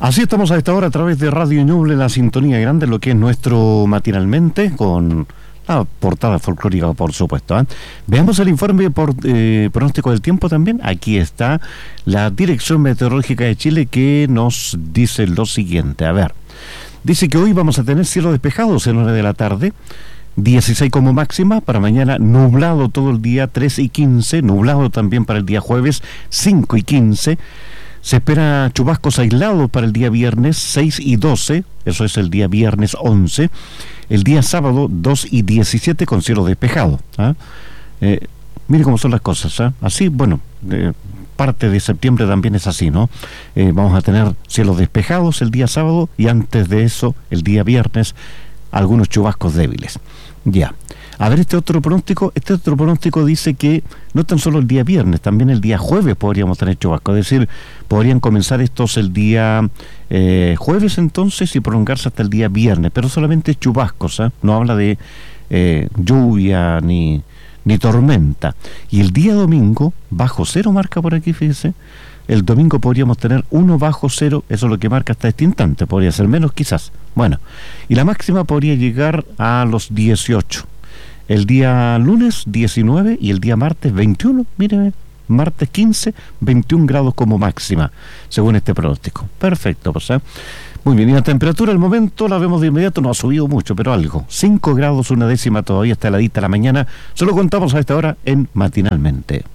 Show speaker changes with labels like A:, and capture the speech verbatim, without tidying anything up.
A: Así estamos a esta hora a través de Radio Ñuble, la sintonía grande, lo que es nuestro matinalmente, con la portada folclórica, por supuesto, ¿eh? Veamos el informe por eh, pronóstico del tiempo también. Aquí está la Dirección Meteorológica de Chile, que nos dice lo siguiente. A ver, dice que hoy vamos a tener cielos despejados en hora de la tarde, dieciséis como máxima, para mañana nublado todo el día, tres y quince, nublado también para el día jueves, cinco y quince. Se espera chubascos aislados para el día viernes, seis y doce, eso es el día viernes once. El día sábado, dos y diecisiete, con cielo despejado. ¿Ah? Eh, mire cómo son las cosas. ¿Ah? Así, bueno, eh, parte de septiembre también es así, ¿no? Eh, vamos a tener cielos despejados el día sábado y antes de eso, el día viernes, algunos chubascos débiles. Ya. A ver, este otro pronóstico, este otro pronóstico dice que no tan solo el día viernes, también el día jueves podríamos tener chubascos, es decir, podrían comenzar estos el día eh, jueves entonces y prolongarse hasta el día viernes, pero solamente chubascos, ¿eh? No habla de eh, lluvia ni, ni tormenta. Y el día domingo, bajo cero marca por aquí, fíjese, el domingo podríamos tener uno bajo cero, eso es lo que marca hasta este instante, podría ser menos quizás. Bueno, y la máxima podría llegar a los dieciocho. El día lunes diecinueve y el día martes veintiuno, mire, martes quince, veintiún grados como máxima, según este pronóstico. Perfecto, pues, ¿eh? Muy bien, y la temperatura al momento la vemos de inmediato, no ha subido mucho, pero algo. cinco grados, una décima, todavía está heladita la mañana. Solo contamos a esta hora en Matinalmente.